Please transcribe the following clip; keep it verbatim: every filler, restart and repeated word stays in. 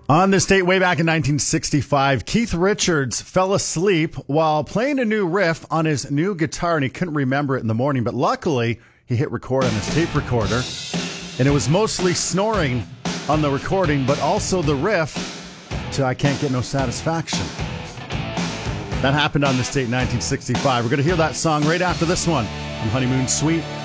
On this date, way back in nineteen sixty-five, Keith Richards fell asleep while playing a new riff on his new guitar, and he couldn't remember it in the morning. But luckily, he hit record on his tape recorder, and it was mostly snoring on the recording, but also the riff to I Can't Get No Satisfaction. That happened on this date in nineteen sixty-five. We're going to hear that song right after this one from Honeymoon Suite.